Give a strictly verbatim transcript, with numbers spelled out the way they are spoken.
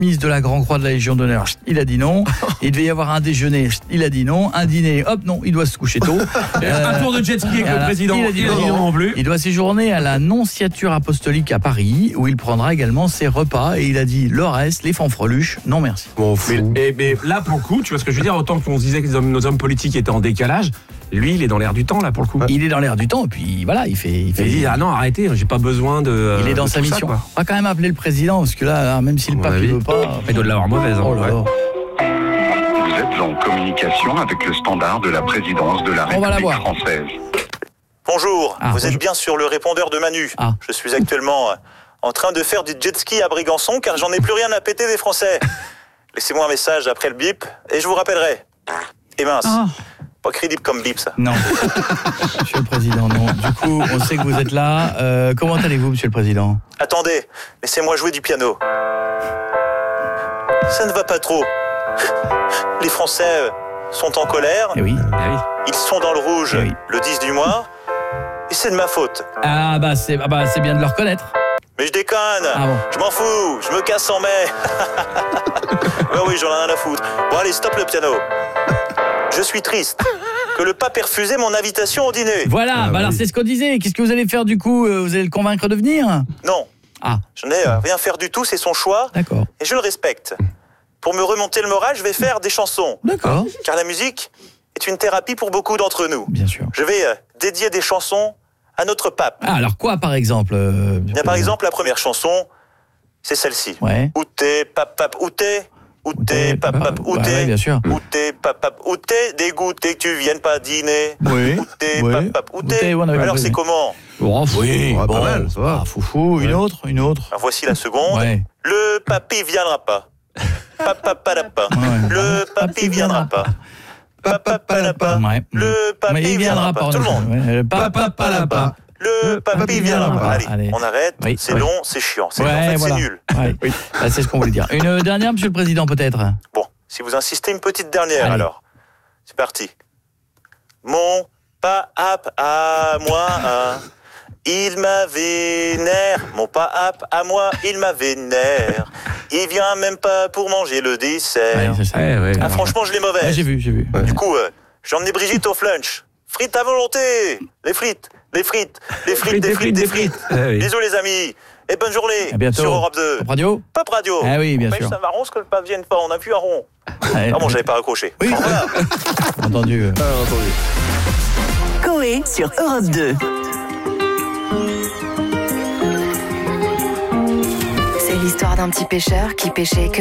mise de la Grand Croix de la Légion d'honneur, il a dit non. Il devait y avoir un déjeuner, il a dit non. Un dîner, hop, non, il doit se coucher tôt. Euh, un tour de jet ski avec voilà, le président, il a dit, il a dit non, non non plus. Il doit séjourner à la Nonciature apostolique à Paris, où il prendra également ses repas. Et il a dit le reste, les fanfreluches, non merci. Bon, mais, mais là, pour le coup, tu vois ce que je veux dire, autant qu'on se disait que les hommes, nos hommes politiques étaient en décalage, lui, il est dans l'air du temps, là, pour le coup. Il est dans l'air du temps, et puis voilà, il fait... Il, fait, il dit, ah non, arrêtez, j'ai pas besoin de... Il est dans de sa tout ça, mission. quoi. On va quand même appeler le président, parce que là, même si le pape, il veut pas... Il doit de l'avoir mauvaise. Hein, oh là là. Vous êtes en communication avec le standard de la présidence de la On va la République voir. française. Bonjour, Ah, vous bonjour. êtes bien sur le répondeur de Manu. Ah. Je suis actuellement euh, en train de faire du jet ski à Brégançon car j'en ai plus rien à péter des Français. Laissez-moi un message après le bip et je vous rappellerai. Et mince, Ah. pas crédible comme bip ça. Non, monsieur le président, non. Du coup, on sait que vous êtes là. Euh, comment allez-vous, monsieur le président? Attendez, laissez-moi jouer du piano. Ça ne va pas trop. Les Français euh, sont en colère, Eh oui. ils sont dans le rouge Eh oui. le dix du mois et c'est de ma faute. Ah bah c'est ah bah, c'est bien de le reconnaître. Mais je déconne, Ah bon. je m'en fous, je me casse en mai. Ouais oui, j'en ai rien à foutre. Bon allez, stop le piano. Je suis triste que le pape ait refusé mon invitation au dîner. Voilà, bah alors c'est ce qu'on disait. Qu'est-ce que vous allez faire du coup? Euh, Vous allez le convaincre de venir? Non, Ah, je n'ai euh, rien faire du tout, c'est son choix d'accord. et je le respecte. Pour me remonter le moral, je vais faire des chansons. D'accord. Car la musique est une thérapie pour beaucoup d'entre nous. Bien sûr. Je vais euh, dédier des chansons à notre pape. Ah, alors quoi par exemple? euh, Il y a par exemple la première chanson, c'est celle-ci. Ouais. Où t'es, pape, pape, où t'es? Où t'es, pape, pape, où Ouais, t'es? ouais, bien sûr. Où t'es, pape, pape, où t'es? Dégoûté que tu viennes pas dîner. Oui. Où t'es, Oui. pape, pape, où Où t'es? t'es, on avait Alors compris. c'est comment? Oh, oui, Ouais, bon, pas mal, ça va. Ah, foufou, une autre, une autre. Alors voici la seconde. Ouais. Le papy viendra pas. Papa, palapa. Ouais. Le papy viendra pas. Papa, palapa. Ouais. Le papy Mais il viendra pas. Tout le monde. Ouais, le papa, pas là-bas. Le papy viendra pas. Allez, Allez. on arrête. Oui. C'est Oui. long, c'est chiant. C'est, Ouais, en fait, voilà. c'est nul. Ouais. Bah, c'est ce qu'on voulait dire. Une dernière, monsieur le président, peut-être? Bon, si vous insistez, une petite dernière Allez. alors. C'est parti. Mon pape à moi, hein, il m'a vénère. Mon pape à moi, il m'a vénère. Il vient même pas pour manger le dessert. Ouais, c'est ça. Ouais, ouais. Ah, franchement, je l'ai mauvaise. Ouais, j'ai vu, j'ai vu. Du coup, euh, j'ai emmené Brigitte au flunch. Frites à volonté. Les frites, les frites, les frites, des frites, des frites. Ah oui. Bisous les amis. Et bonne journée À bientôt. sur Europe deux. Top Radio? Pop Radio. Ah oui, bien Mais sûr. ça m'arrange que le pape vienne pas. On a plus un rond. Ouais, Ah bon, j'avais pas raccroché. Oui. Au revoir. entendu. euh. Ah, entendu. Coé sur Europe deux. C'est l'histoire d'un petit pêcheur qui pêchait que